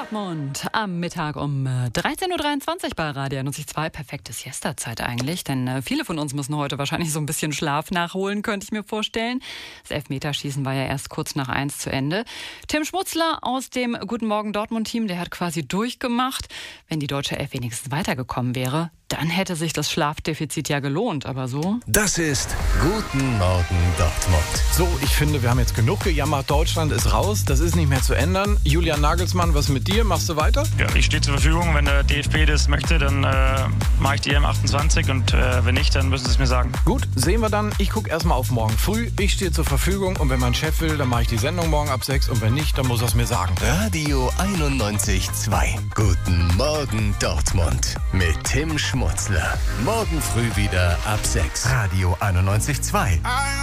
Dortmund am Mittag um 13.23 Uhr bei Radio 91.2. Perfekte Siesta-Zeit eigentlich, denn viele von uns müssen heute wahrscheinlich so ein bisschen Schlaf nachholen, könnte ich mir vorstellen. Das Elfmeterschießen war ja erst kurz nach 1 zu Ende. Tim Schmutzler aus dem Guten Morgen Dortmund-Team, der hat quasi durchgemacht. Wenn die deutsche Elf wenigstens weitergekommen wäre, dann hätte sich das Schlafdefizit ja gelohnt, aber so. Das ist Guten Morgen Dortmund. So, ich finde, wir haben jetzt genug gejammert. Deutschland ist raus, das ist nicht mehr zu ändern. Julian Nagelsmann, was mit dir? Machst du weiter? Ja, ich stehe zur Verfügung. Wenn der DFB das möchte, dann mache ich die EM28 und wenn nicht, dann müssen sie es mir sagen. Gut, sehen wir dann. Ich gucke erstmal auf morgen früh. Ich stehe zur Verfügung und wenn mein Chef will, dann mache ich die Sendung morgen ab 6 und wenn nicht, dann muss er es mir sagen. Radio 91.2. Guten Morgen Dortmund mit Tim Schmutzler. Morgen früh wieder ab 6. Radio 91.2.